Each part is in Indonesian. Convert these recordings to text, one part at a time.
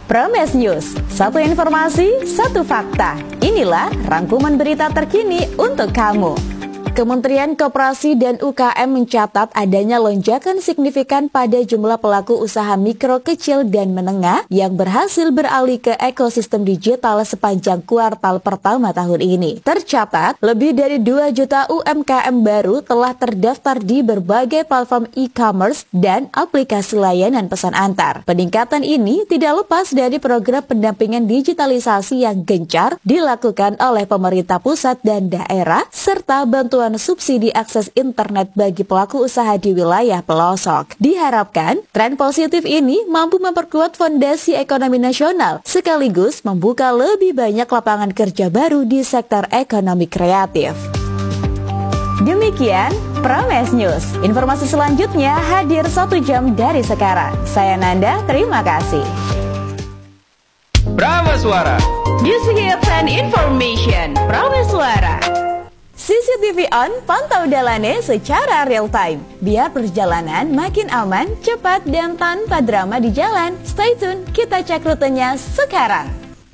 Prames News, satu informasi, satu fakta. Inilah rangkuman berita terkini untuk kamu. Kementerian Koperasi dan UKM mencatat adanya lonjakan signifikan pada jumlah pelaku usaha mikro, kecil, dan menengah yang berhasil beralih ke ekosistem digital sepanjang kuartal pertama tahun ini. Tercatat, lebih dari 2 juta UMKM baru telah terdaftar di berbagai platform e-commerce dan aplikasi layanan pesan antar. Peningkatan ini tidak lepas dari program pendampingan digitalisasi yang gencar dilakukan oleh pemerintah pusat dan daerah, serta bantuan subsidi akses internet bagi pelaku usaha di wilayah pelosok. Diharapkan, tren positif ini mampu memperkuat fondasi ekonomi nasional, sekaligus membuka lebih banyak lapangan kerja baru di sektor ekonomi kreatif. Demikian Prames News. Informasi selanjutnya hadir 1 jam dari sekarang. Saya Nanda, terima kasih. Prames Suara. News Hits and Information. Prames Suara. CCTV on, pantau Dalane secara real time. Biar perjalanan makin aman, cepat, dan tanpa drama di jalan. Stay tune, kita cek rutenya sekarang.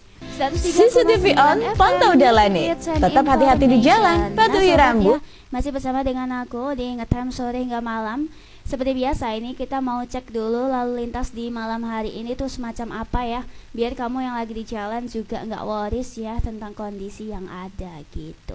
CCTV on, pantau Dalane. Tetap hati-hati di jalan, patuhi rambu. Masih bersama dengan aku di Ngetime sore hingga malam. Seperti biasa, ini kita mau cek dulu lalu lintas di malam hari ini tuh semacam apa ya, biar kamu yang lagi di jalan juga nggak worries ya tentang kondisi yang ada gitu.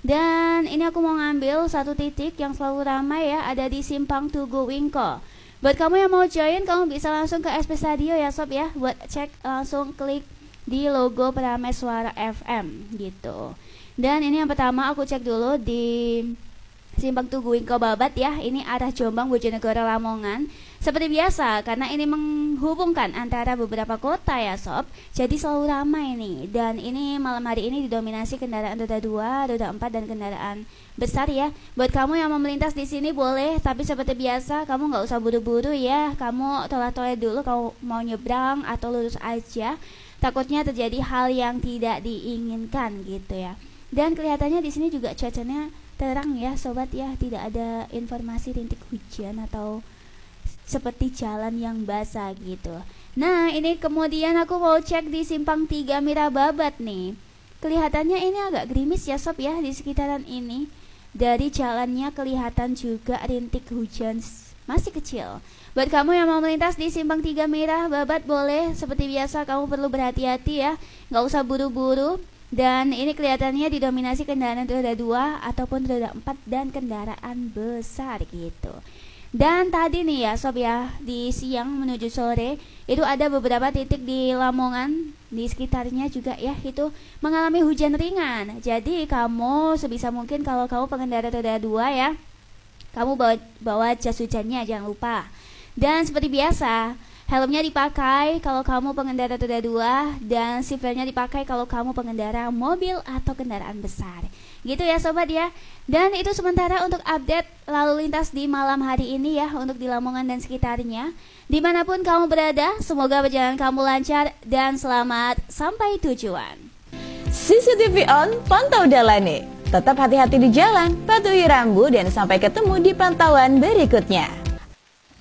Dan ini aku mau ngambil satu titik yang selalu ramai ya, ada di Simpang Tugu Wingko. Buat kamu yang mau join, kamu bisa langsung ke SP Radio ya sob ya. Buat cek langsung klik di logo Prames Suara FM gitu. Dan ini yang pertama aku cek dulu di Simpang Tugu Wingko Babat ya. Ini arah Jombang, Bojonegoro, Lamongan. Seperti biasa, karena ini menghubungkan antara beberapa kota ya sob, jadi selalu ramai nih. Dan ini malam hari ini didominasi kendaraan roda 2, roda 4, dan kendaraan besar ya. Buat kamu yang mau melintas di sini boleh, tapi seperti biasa kamu nggak usah buru-buru ya. Kamu tolak-tolak dulu, kamu mau nyebrang atau lurus aja. Takutnya terjadi hal yang tidak diinginkan gitu ya. Dan kelihatannya di sini juga cuacanya terang ya sobat ya, tidak ada informasi rintik hujan atau seperti jalan yang basah gitu. Nah ini kemudian aku mau cek di Simpang 3 Mirababat nih. Kelihatannya ini agak gerimis ya sob ya di sekitaran ini. Dari jalannya kelihatan juga rintik hujan masih kecil. Buat kamu yang mau melintas di Simpang 3 Mirababat boleh, seperti biasa kamu perlu berhati-hati ya, nggak usah buru-buru. Dan ini kelihatannya didominasi kendaraan roda 2 ataupun roda 4 dan kendaraan besar gitu. Dan tadi nih ya sob ya, di siang menuju sore itu ada beberapa titik di Lamongan, di sekitarnya juga ya, itu mengalami hujan ringan. Jadi kamu sebisa mungkin kalau kamu pengendara roda 2 ya, kamu bawa jas hujannya jangan lupa. Dan seperti biasa, helmnya dipakai kalau kamu pengendara roda 2 dan seatbeltnya dipakai kalau kamu pengendara mobil atau kendaraan besar. Gitu ya sobat ya. Dan itu sementara untuk update lalu lintas di malam hari ini ya, untuk di Lamongan dan sekitarnya. Dimanapun kamu berada, semoga perjalanan kamu lancar dan selamat sampai tujuan. CCTV on, pantau Dalane. Tetap hati-hati di jalan, patuhi rambu, dan sampai ketemu di pantauan berikutnya.